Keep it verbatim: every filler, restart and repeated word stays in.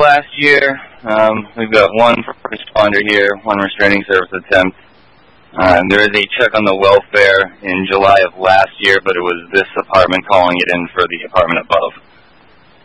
last year. Um, we've got one first responder here, one restraining service attempt. Uh, there is a check on the welfare in July of last year, but it was this apartment calling it in for the apartment above.